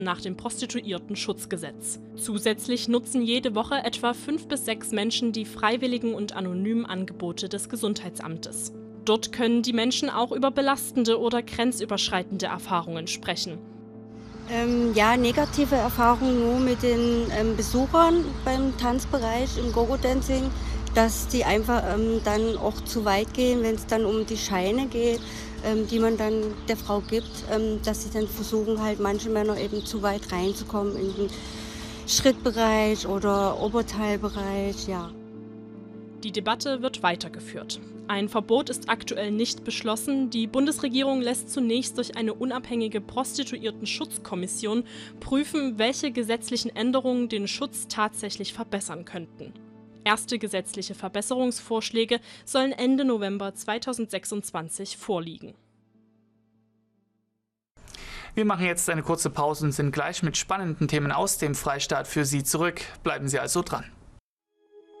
nach dem Prostituierten-Schutzgesetz. Zusätzlich nutzen jede Woche etwa 5 bis 6 Menschen die freiwilligen und anonymen Angebote des Gesundheitsamtes. Dort können die Menschen auch über belastende oder grenzüberschreitende Erfahrungen sprechen. Negative Erfahrungen nur mit den Besuchern beim Tanzbereich im Gogo-Dancing, dass die einfach dann auch zu weit gehen, wenn es dann um die Scheine geht, die man dann der Frau gibt, dass sie dann versuchen, halt manche Männer eben zu weit reinzukommen in den Schrittbereich oder Oberteilbereich, ja. Die Debatte wird weitergeführt. Ein Verbot ist aktuell nicht beschlossen. Die Bundesregierung lässt zunächst durch eine unabhängige Prostituierten-Schutzkommission prüfen, welche gesetzlichen Änderungen den Schutz tatsächlich verbessern könnten. Erste gesetzliche Verbesserungsvorschläge sollen Ende November 2026 vorliegen. Wir machen jetzt eine kurze Pause und sind gleich mit spannenden Themen aus dem Freistaat für Sie zurück. Bleiben Sie also dran.